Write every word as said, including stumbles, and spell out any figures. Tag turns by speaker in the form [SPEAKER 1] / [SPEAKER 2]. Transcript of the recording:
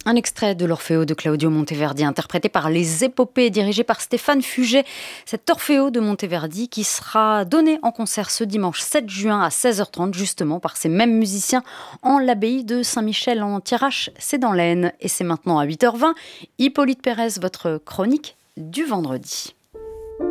[SPEAKER 1] Un extrait de l'Orfeo de Claudio Monteverdi, interprété par les Épopées, dirigé par Stéphane Fuget. Cet Orfeo de Monteverdi qui sera donné en concert ce dimanche sept juin à seize heures trente, justement par ces mêmes musiciens en l'abbaye de Saint-Michel en Thiérache, c'est dans l'Aisne. Et c'est maintenant à huit heures vingt. Hippolyte Pérez, votre chronique du vendredi.